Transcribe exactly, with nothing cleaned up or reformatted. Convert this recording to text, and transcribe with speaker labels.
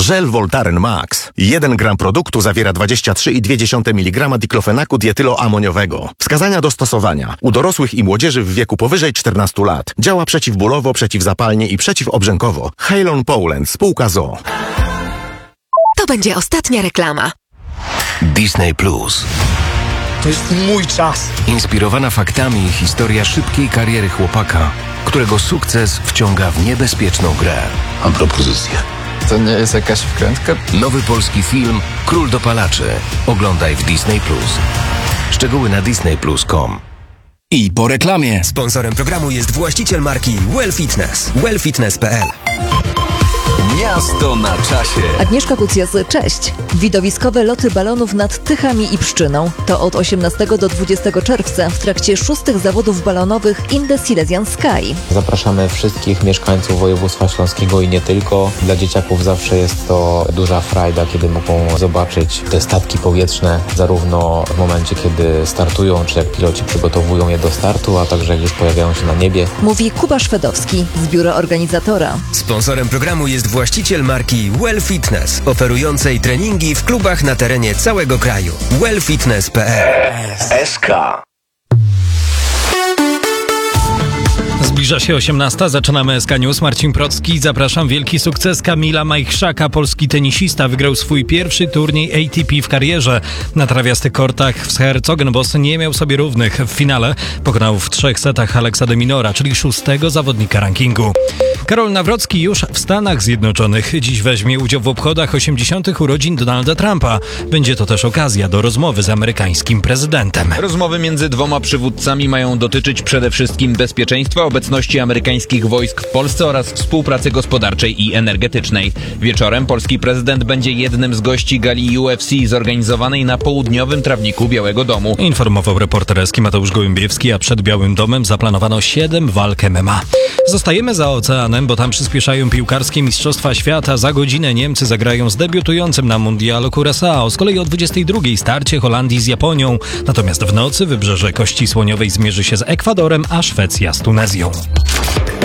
Speaker 1: Żel Voltaren Max. jeden gram produktu zawiera dwadzieścia trzy i dwie dziesiąte miligrama diklofenaku dietyloamoniowego. Wskazania do stosowania. U dorosłych i młodzieży w wieku powyżej czternastu lat. Działa przeciwbólowo, przeciwzapalnie i przeciwobrzękowo. Halon Poland, spółka z o o.
Speaker 2: To będzie ostatnia reklama.
Speaker 3: Disney Plus.
Speaker 4: To jest mój czas.
Speaker 3: Inspirowana faktami historia szybkiej kariery chłopaka, którego sukces wciąga w niebezpieczną grę.
Speaker 5: Mam propozycję.
Speaker 6: To nie jest jakaś wkrętka?
Speaker 3: Nowy polski film Król dopalaczy. Oglądaj w Disney Plus. Szczegóły na disney plus kropka com.
Speaker 7: I po reklamie.
Speaker 8: Sponsorem programu jest właściciel marki Well Fitness. well fitness kropka p l.
Speaker 7: Miasto na czasie.
Speaker 9: Agnieszka Kucjas, cześć. Widowiskowe loty balonów nad Tychami i Pszczyną. To od osiemnastego do dwudziestego czerwca w trakcie szóstych zawodów balonowych In the Silesian Sky.
Speaker 10: Zapraszamy wszystkich mieszkańców województwa śląskiego i nie tylko. Dla dzieciaków zawsze jest to duża frajda, kiedy mogą zobaczyć te statki powietrzne, zarówno w momencie, kiedy startują, czy jak piloci przygotowują je do startu, a także jak już pojawiają się na niebie.
Speaker 9: Mówi Kuba Szwedowski z biura organizatora.
Speaker 8: Sponsorem programu jest właściciel marki Well Fitness, oferującej treningi w klubach na terenie całego kraju. well fitness kropka p l.
Speaker 7: S K.
Speaker 11: Zbliża się osiemnasta, zaczynamy S K News. Marcin Procki, zapraszam. Wielki sukces Kamila Majchrzaka. Polski tenisista wygrał swój pierwszy turniej A T P w karierze. Na trawiastych kortach w Herzogenbosch nie miał sobie równych. W finale pokonał w trzech setach Alexa de Minora, czyli szóstego zawodnika rankingu. Karol Nawrocki już w Stanach Zjednoczonych. Dziś weźmie udział w obchodach osiemdziesiątych urodzin Donalda Trumpa. Będzie to też okazja do rozmowy z amerykańskim prezydentem.
Speaker 12: Rozmowy między dwoma przywódcami mają dotyczyć przede wszystkim bezpieczeństwa, obecności amerykańskich wojsk w Polsce oraz współpracy gospodarczej i energetycznej. Wieczorem polski prezydent będzie jednym z gości gali U F C zorganizowanej na południowym trawniku Białego Domu.
Speaker 11: Informował reporter S K Mateusz Gołębiewski, a przed Białym Domem zaplanowano siedem walk M M A. Zostajemy za oceanem, bo tam przyspieszają piłkarskie Mistrzostwa Świata. Za godzinę Niemcy zagrają z debiutującym na Mundialu Curaçao. Z kolei o dwudziestej drugiej starcie Holandii z Japonią. Natomiast w nocy Wybrzeże Kości Słoniowej zmierzy się z Ekwadorem, a Szwecja z Tunezją.